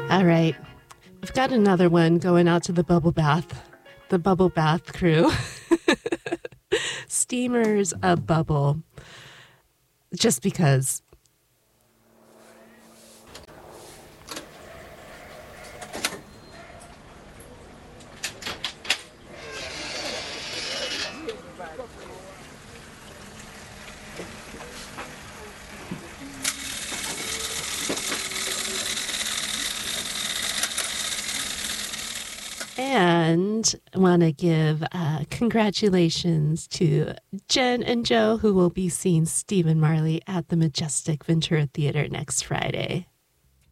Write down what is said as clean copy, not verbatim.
All right. We've got another one going out to the Bubble Bath crew. Steamers a bubble. Just because. And I want to give congratulations to Jen and Joe, who will be seeing Stephen Marley at the Majestic Ventura Theater next Friday.